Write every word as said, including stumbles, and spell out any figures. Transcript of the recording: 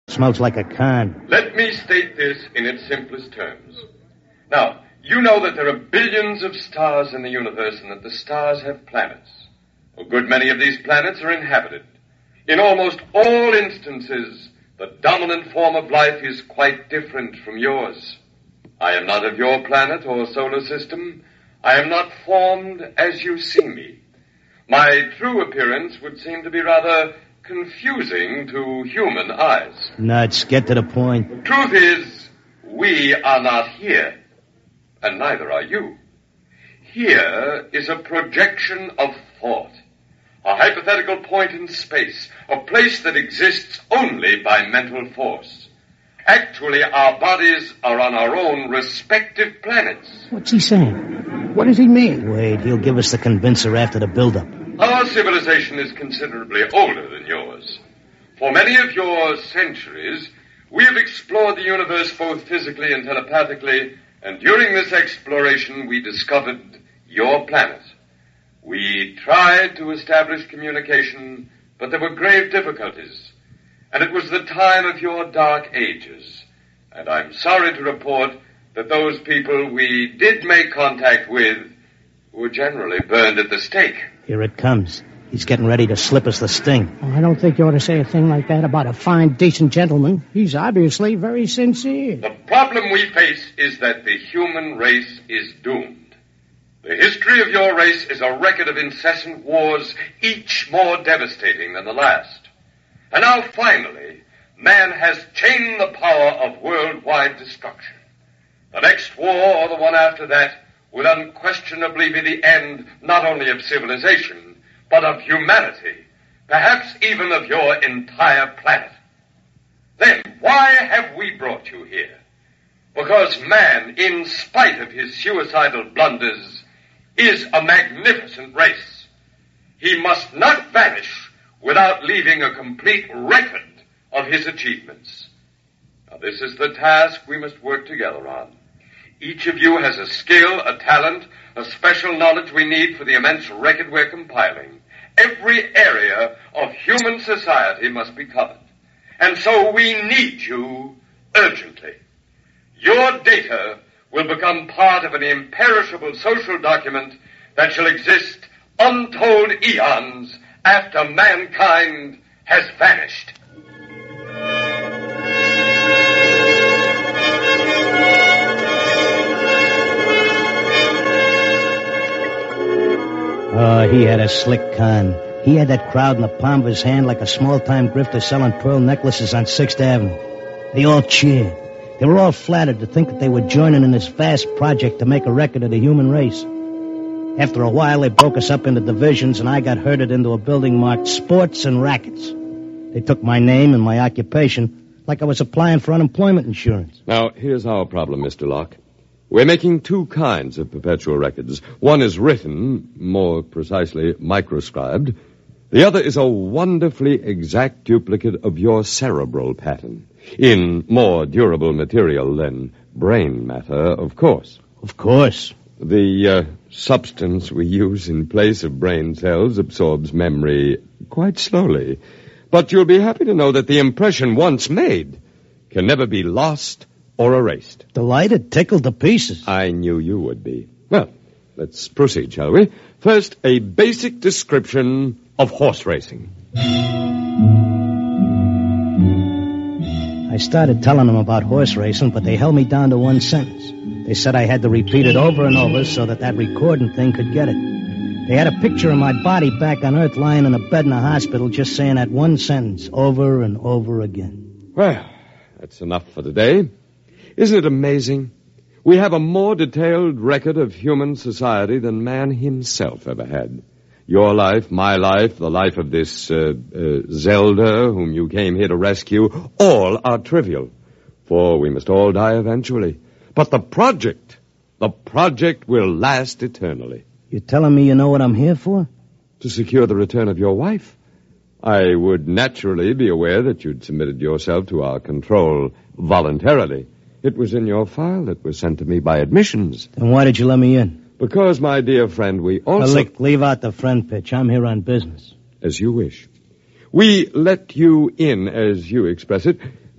Smells like a con. Let me state this in its simplest terms. Now, you know that there are billions of stars in the universe and that the stars have planets. A good many of these planets are inhabited. In almost all instances, the dominant form of life is quite different from yours. I am not of your planet or solar system. I am not formed as you see me. My true appearance would seem to be rather confusing to human eyes. Nuts, get to the point. The truth is, we are not here, and neither are you. Here is a projection of thought, a hypothetical point in space, a place that exists only by mental force. Actually, our bodies are on our own respective planets. What's he saying? What does he mean? Wait, he'll give us the convincer after the build-up. Our civilization is considerably older than yours. For many of your centuries, we have explored the universe both physically and telepathically, and during this exploration, we discovered your planet. We tried to establish communication, but there were grave difficulties. And it was the time of your dark ages. And I'm sorry to report that those people we did make contact with were generally burned at the stake. Here it comes. He's getting ready to slip us the sting. Oh, I don't think you ought to say a thing like that about a fine, decent gentleman. He's obviously very sincere. The problem we face is that the human race is doomed. The history of your race is a record of incessant wars, each more devastating than the last. And now, finally, man has chained the power of worldwide destruction. The next war, or the one after that, will unquestionably be the end not only of civilization, but of humanity, perhaps even of your entire planet. Then, why have we brought you here? Because man, in spite of his suicidal blunders, is a magnificent race. He must not vanish without leaving a complete record of his achievements. Now, this is the task we must work together on. Each of you has a skill, a talent, a special knowledge we need for the immense record we're compiling. Every area of human society must be covered. And so we need you urgently. Your data will become part of an imperishable social document that shall exist untold eons after mankind has vanished. Oh, he had a slick con. He had that crowd in the palm of his hand like a small-time grifter selling pearl necklaces on sixth avenue. They all cheered. They were all flattered to think that they were joining in this vast project to make a record of the human race. After a while, they broke us up into divisions, and I got herded into a building marked Sports and Rackets. They took my name and my occupation like I was applying for unemployment insurance. Now, here's our problem, Mister Locke. We're making two kinds of perpetual records. One is written, more precisely, microscribed. The other is a wonderfully exact duplicate of your cerebral pattern, in more durable material than brain matter, of course. Of course. The uh, substance we use in place of brain cells absorbs memory quite slowly. But you'll be happy to know that the impression once made can never be lost or erased. Delighted, tickled to pieces. I knew you would be. Well, let's proceed, shall we? First, a basic description of horse racing. I started telling them about horse racing, but they held me down to one sentence. They said I had to repeat it over and over so that that recording thing could get it. They had a picture of my body back on Earth lying in a bed in a hospital just saying that one sentence over and over again. Well, that's enough for today. Isn't it amazing? We have a more detailed record of human society than man himself ever had. Your life, my life, the life of this uh, uh, Zelda, whom you came here to rescue, all are trivial, for we must all die eventually. But the project, the project will last eternally. You're telling me you know what I'm here for? To secure the return of your wife. I would naturally be aware that you'd submitted yourself to our control voluntarily. It was in your file that was sent to me by admissions. Then why did you let me in? Because, my dear friend, we also... Now, look, leave out the friend pitch. I'm here on business. As you wish. We let you in, as you express it,